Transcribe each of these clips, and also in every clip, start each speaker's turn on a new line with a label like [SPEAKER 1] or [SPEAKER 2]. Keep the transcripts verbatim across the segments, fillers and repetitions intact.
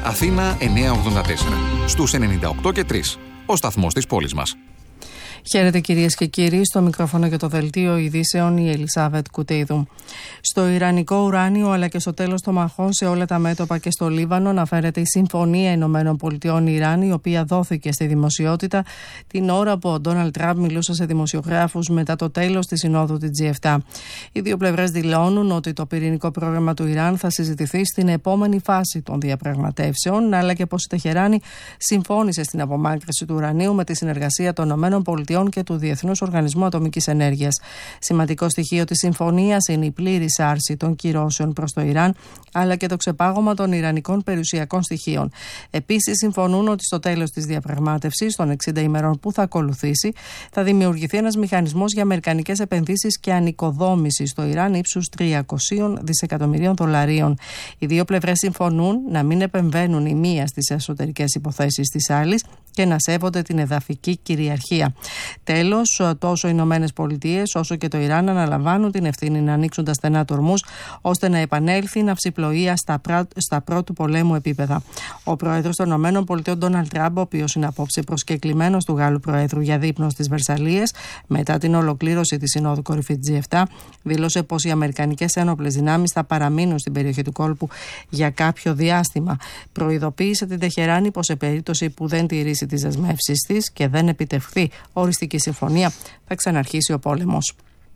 [SPEAKER 1] Αθήνα εννιακόσια ογδόντα τέσσερα. Στους ενενήντα οκτώ και τρία. Ο σταθμός της πόλης μας.
[SPEAKER 2] Χαίρετε κυρίες και κύριοι, στο μικρόφωνο για το δελτίο ειδήσεων η Ελισάβετ Κουτέιδου. Στο Ιρανικό ουράνιο αλλά και στο τέλος των μαχών σε όλα τα μέτωπα και στο Λίβανο αναφέρεται η Συμφωνία Ηνωμένων Πολιτειών Ιράν, η οποία δόθηκε στη δημοσιότητα την ώρα που ο Ντόναλντ Τραμπ μιλούσε σε δημοσιογράφους μετά το τέλος της συνόδου της τζι επτά. Οι δύο πλευρές δηλώνουν ότι το πυρηνικό πρόγραμμα του Ιράν θα συζητηθεί στην επόμενη φάση των διαπραγματεύσεων, αλλά και πως η Τεχεράνη συμφώνησε στην απομάκρυνση του ουρανίου με τη συνεργασία των ΗΠΑ και του Διεθνούς Οργανισμού Ατομικής Ενέργειας. Σημαντικό στοιχείο της συμφωνίας είναι η πλήρης άρση των κυρώσεων προς το Ιράν, αλλά και το ξεπάγωμα των ιρανικών περιουσιακών στοιχείων. Επίσης, συμφωνούν ότι στο τέλος της διαπραγμάτευσης, των εξήντα ημερών που θα ακολουθήσει, θα δημιουργηθεί ένας μηχανισμός για αμερικανικές επενδύσεις και ανοικοδόμηση στο Ιράν ύψους τριακόσια δισεκατομμυρίων δολαρίων. Οι δύο πλευρές συμφωνούν να μην επεμβαίνουν η μία στις εσωτερικές υποθέσεις της άλλης και να σέβονται την εδαφική κυριαρχία. Τέλος, τόσο οι Ηνωμένες Πολιτείες όσο και το Ιράν αναλαμβάνουν την ευθύνη να ανοίξουν τα στενά του ορμούς ώστε να επανέλθει η ναυσιπλοεία στα, πρά... στα πρώτου πολέμου επίπεδα. Ο πρόεδρος των Ηνωμένων Πολιτειών, Ντόναλντ Τραμπ, ο οποίος είναι απόψε προσκεκλημένος του Γάλλου Προέδρου για δείπνο στις Βερσαλλίες μετά την ολοκλήρωση της Συνόδου Κορυφής τζι επτά, δήλωσε πως οι αμερικανικές ένοπλες δυνάμεις θα παραμείνουν στην περιοχή του κόλπου για κάποιο διάστημα. Προειδοποίησε την Τεχεράνη πως σε περίπτωση που δεν τηρήσει τις δεσμεύσεις της και δεν επιτευχθεί οριστική συμφωνία, θα ξαναρχίσει ο πόλεμος.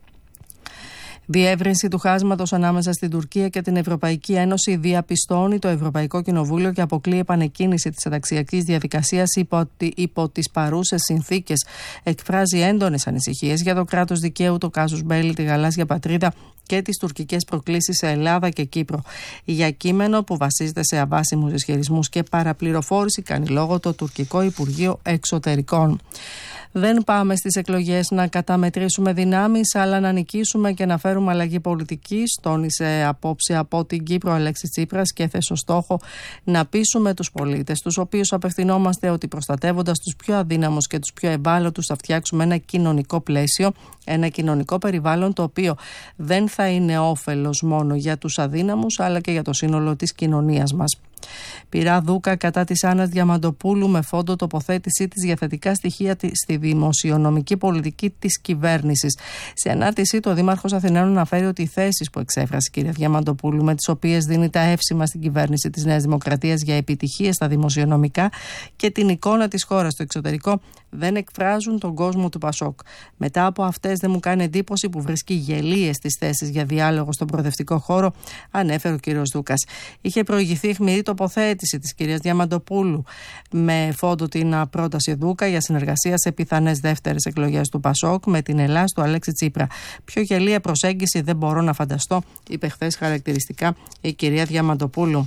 [SPEAKER 2] Διεύρυνση του χάσματος ανάμεσα στην Τουρκία και την Ευρωπαϊκή Ένωση διαπιστώνει το Ευρωπαϊκό Κοινοβούλιο και αποκλεί επανεκκίνηση της ενταξιακής διαδικασίας υπό, υπό τις παρούσες συνθήκες. Εκφράζει έντονες ανησυχίες για το κράτος δικαίου, το κάσους μπέλι, τη γαλάζια πατρίδα και τις τουρκικές προκλήσεις σε Ελλάδα και Κύπρο. Για κείμενο που βασίζεται σε αβάσιμους ισχυρισμούς και παραπληροφόρηση κάνει λόγο το τουρκικό Υπουργείο Εξωτερικών. Δεν πάμε στις εκλογές να καταμετρήσουμε δυνάμεις, αλλά να νικήσουμε και να φέρουμε αλλαγή πολιτικής, τόνισε απόψε από την Κύπρο Αλέξης Τσίπρας και έθεσε στόχο να πείσουμε τους πολίτες, τους οποίους απευθυνόμαστε ότι προστατεύοντας τους πιο αδύναμους και τους πιο ευάλωτους θα φτιάξουμε ένα κοινωνικό πλαίσιο, ένα κοινωνικό περιβάλλον το οποίο δεν θα είναι όφελος μόνο για τους αδύναμους αλλά και για το σύνολο της κοινωνίας μας. Πειρά Δούκα κατά της Άννας Διαμαντοπούλου με φόντο τοποθέτησή της για θετικά στοιχεία στη δημοσιονομική πολιτική της κυβέρνησης. Σε ανάρτησή του, ο Δήμαρχος Αθηναίων αναφέρει ότι οι θέσεις που εξέφρασε η κυρία Διαμαντοπούλου, με τις οποίες δίνει τα εύσημα στην κυβέρνηση της Νέας Δημοκρατίας για επιτυχίες στα δημοσιονομικά και την εικόνα της χώρας στο εξωτερικό, δεν εκφράζουν τον κόσμο του Πασόκ. Μετά από αυτές, δεν μου κάνει εντύπωση που βρίσκει γελίες στις θέσεις για διάλογο στον προοδευτικό χώρο, ανέφερε ο κύριος Δούκας. Είχε προηγηθεί αιχμηρή τοποθέτηση της κυρίας Διαμαντοπούλου με φόντο την πρόταση Δούκα για συνεργασία σε πιθανές δεύτερες εκλογές του Πασόκ με την Ελλάς του Αλέξη Τσίπρα. Πιο γελία προσέγγιση δεν μπορώ να φανταστώ, είπε χθες χαρακτηριστικά η κυρία Διαμαντοπούλου.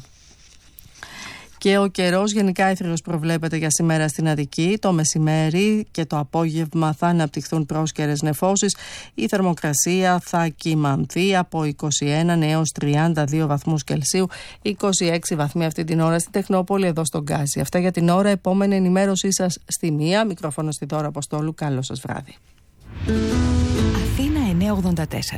[SPEAKER 2] Και ο καιρός γενικά αίθριος προβλέπεται για σήμερα στην Αττική. Το μεσημέρι και το απόγευμα θα αναπτυχθούν πρόσκαιρες νεφώσεις. Η θερμοκρασία θα κυμανθεί από είκοσι ένα έως τριάντα δύο βαθμούς Κελσίου, είκοσι έξι βαθμοί αυτή την ώρα στην Τεχνόπολη εδώ στον Γκάζι. Αυτά για την ώρα. Επόμενη ενημέρωσή σας στη μία. Μικρόφωνο στη Δώρα Αποστόλου. Καλό σας βράδυ.
[SPEAKER 3] Αθήνα εννιακόσια ογδόντα τέσσερα.